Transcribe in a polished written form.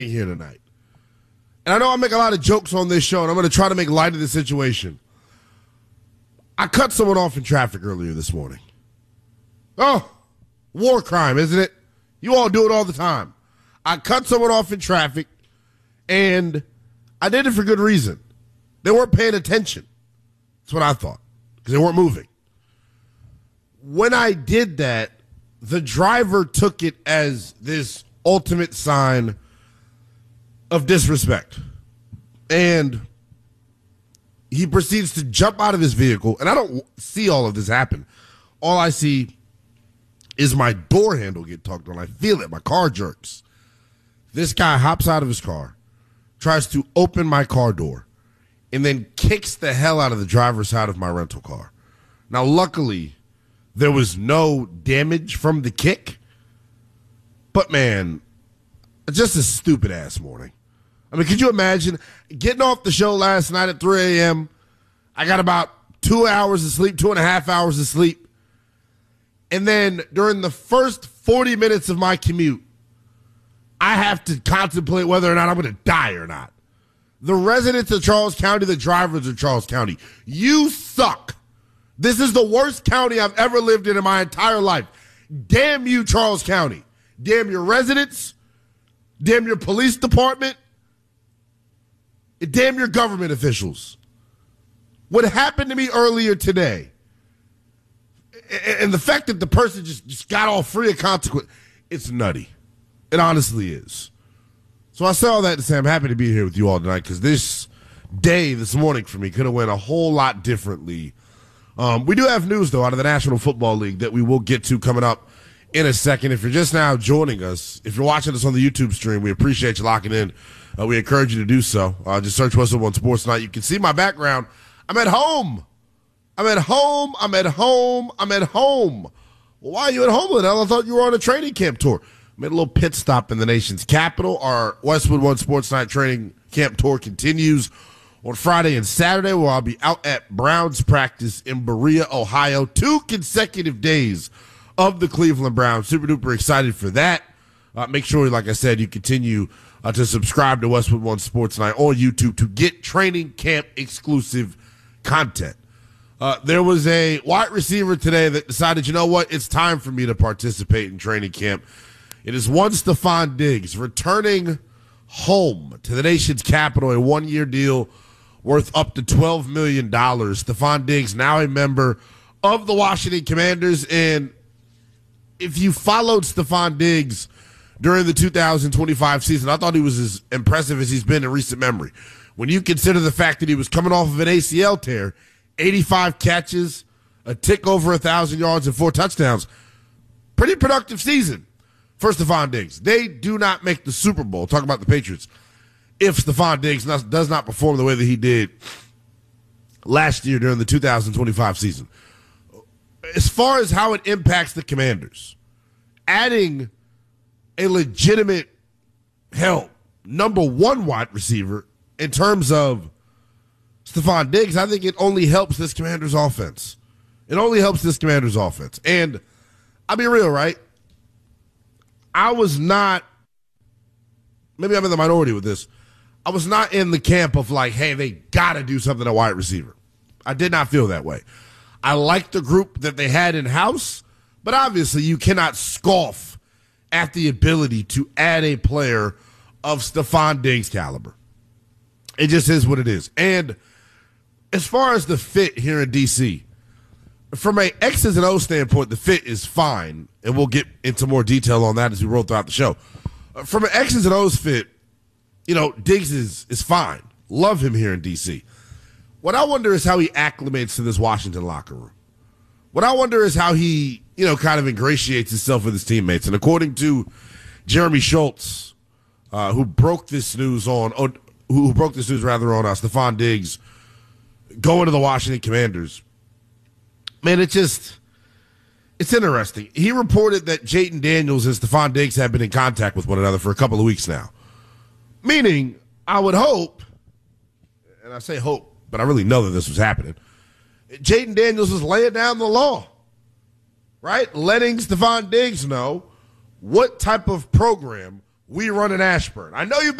here tonight. And I know I make a lot of jokes on this show, and I'm going to try to make light of the situation. I cut someone off in traffic earlier this morning. Oh, war crime, isn't it? You all do it all the time. I cut someone off in traffic, and I did it for good reason. They weren't paying attention. That's what I thought, because they weren't moving. When I did that, the driver took it as this ultimate sign of disrespect. And he proceeds to jump out of his vehicle, and I don't see all of this happen. All I see is my door handle get tugged on. I feel it. My car jerks. This guy hops out of his car, tries to open my car door, and then kicks the hell out of the driver's side of my rental car. Now, luckily, there was no damage from the kick. But, man, just a stupid-ass morning. I mean, could you imagine getting off the show last night at 3 a.m.? I got about 2 hours of sleep, 2.5 hours of sleep. And then during the first 40 minutes of my commute, I have to contemplate whether or not I'm going to die or not. The residents of Charles County, the drivers of Charles County, you suck. This is the worst county I've ever lived in my entire life. Damn you, Charles County. Damn your residents. Damn your police department. And damn your government officials. What happened to me earlier today, and the fact that the person just got all free of consequence, it's nutty. It honestly is. So I say all that to say I'm happy to be here with you all tonight, because this morning for me could have went a whole lot differently. We do have news, though, out of the National Football League that we will get to coming up in a second. If you're just now joining us, if you're watching us on the YouTube stream, we appreciate you locking in. We encourage you to do so. Just search Westwood One Sports Night. You can see my background. I'm at home. Well, why are you at home, Liddell? I thought you were on a training camp tour. Made a little pit stop in the nation's capital. Our Westwood One Sports Night training camp tour continues on Friday and Saturday, where I'll be out at Browns practice in Berea, Ohio. 2 consecutive days of the Cleveland Browns. Super duper excited for that. Make sure, like I said, you continue to subscribe to Westwood One Sports Night on YouTube to get training camp exclusive content. There was a wide receiver today that decided, you know what, it's time for me to participate in training camp. It is one Stephon Diggs returning home to the nation's capital, a 1-year deal worth up to $12 million. Stephon Diggs, now a member of the Washington Commanders. And if you followed Stephon Diggs during the 2025 season, I thought he was as impressive as he's been in recent memory. When you consider the fact that he was coming off of an ACL tear, 85 catches, a tick over 1,000 yards, and 4 touchdowns. Pretty productive season for Stephon Diggs. They do not make the Super Bowl, talk about the Patriots, if Stephon Diggs does not perform the way that he did last year during the 2025 season. As far as how it impacts the Commanders, adding a legitimate, number 1 wide receiver in terms of Stephon Diggs, I think it only helps this Commanders offense. And I'll be real, right? I was not, maybe I'm in the minority with this, I was not in the camp of like, hey, they got to do something at wide receiver. I did not feel that way. I liked the group that they had in-house, but obviously you cannot scoff at the ability to add a player of Stephon Diggs' caliber. It just is what it is. And as far as the fit here in D.C., from a X's and O's standpoint, the fit is fine, and we'll get into more detail on that as we roll throughout the show. From an X's and O's fit, Diggs is fine. Love him here in D.C. What I wonder is how he acclimates to this Washington locker room. What I wonder is how he, kind of ingratiates himself with his teammates. And according to Jeremy Schultz, who broke this news on Stephon Diggs going to the Washington Commanders, man, it's interesting. He reported that Jayden Daniels and Stephon Diggs have been in contact with one another for a couple of weeks now. Meaning, I would hope, and I say hope, but I really know that this was happening, Jayden Daniels was laying down the law, right? Letting Stephon Diggs know what type of program we run in Ashburn. I know you've